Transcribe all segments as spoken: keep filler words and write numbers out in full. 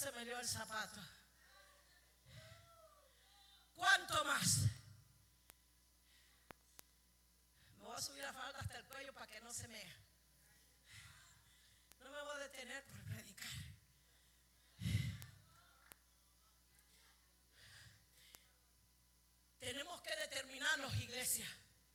se me dio el zapato. ¿Cuánto más? Me voy a subir la falda hasta el cuello para que no se me... No me voy a detener por predicar. Tenemos que determinarnos, iglesia.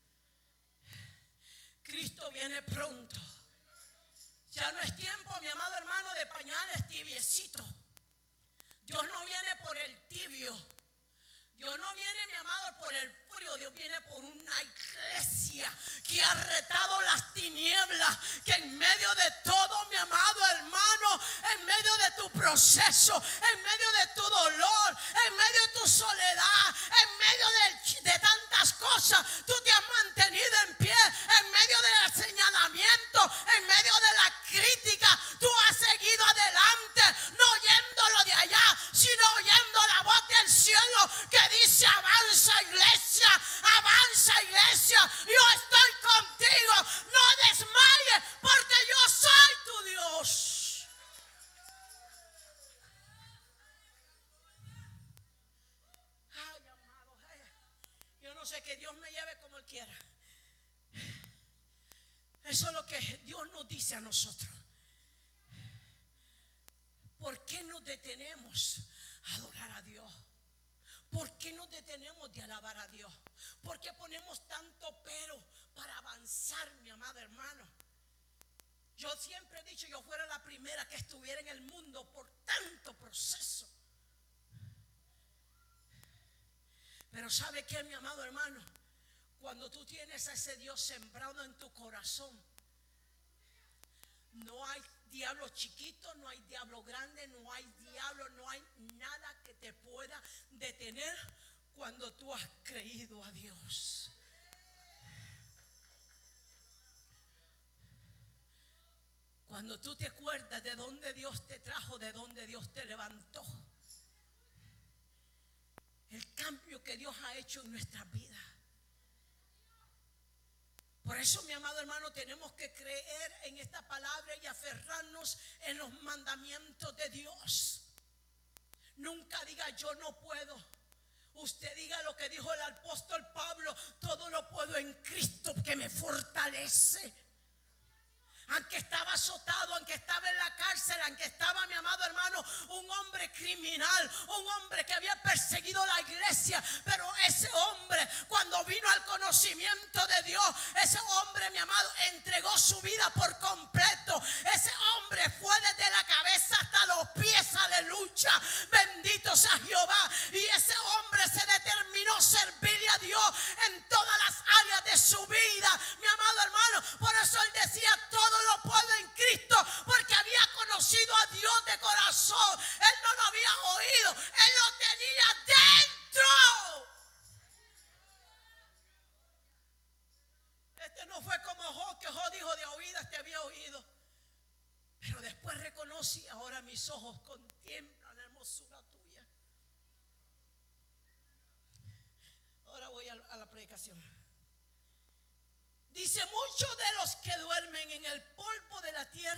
Cristo viene pronto. Ya no es tiempo, mi amado hermano, de pañales tibiecitos. Dios no viene por el tibio. Dios no viene, mi amado, por el frío. Dios viene por una iglesia que ha retado las tinieblas, que en medio de todo, mi amado hermano, en medio de tu proceso, en medio de tu dolor, en medio de tu soledad, en medio de, de tantas cosas, tú te has mantenido en pie, en medio del señalamiento, en medio de la crítica, tú has seguido adelante, no oyéndolo de allá, sino oyendo la voz del cielo que dice: avanza, iglesia, avanza, iglesia, yo estoy contigo, no desmayes, porque yo soy tu Dios. Ay, amado, ay, yo no sé, que Dios me lleve como Él quiera. Eso es lo que Dios nos dice a nosotros. ¿Por qué nos detenemos a adorar a Dios? ¿Por qué nos detenemos de alabar a Dios? ¿Por qué ponemos tanto pero para avanzar, mi amado hermano? Yo siempre he dicho, yo fuera la primera que estuviera en el mundo por tanto proceso. Pero ¿sabe qué, mi amado hermano? Cuando tú tienes a ese Dios sembrado en tu corazón, no hay diablo chiquito, no hay diablo grande, no hay diablo, no hay nada que te pueda detener cuando tú has creído a Dios. Cuando tú te acuerdas de dónde Dios te trajo, de dónde Dios te levantó, el cambio que Dios ha hecho en nuestras vidas. Por eso, mi amado hermano, tenemos que creer en esta palabra y aferrarnos en los mandamientos de Dios. Nunca diga yo no puedo. Usted diga lo que dijo el apóstol Pablo: todo lo puedo en Cristo que me fortalece. Aunque estaba azotado, aunque estaba en la cárcel, aunque estaba, mi amado hermano, un hombre criminal, un hombre que había perseguido la iglesia, pero ese hombre, cuando vino al conocimiento de Dios, ese hombre, mi amado, entregó su vida por completo. Ese hombre fue desde la cabeza hasta los pies, aleluya, bendito sea Jehová. Y ese hombre se determinó a servirle a Dios en todas las áreas de su vida, mi amado hermano. Por eso él decía: todo lo puedo en Cristo, porque había conocido a Dios de corazón. Él no lo había oído, él lo tenía dentro. Este no fue como Job, que Job dijo: de oídas te había oído, pero después reconocí: ahora mis ojos contemplan la hermosura tuya. Ahora voy a la predicación. Dice: muchos de los que duermen en el polvo de la tierra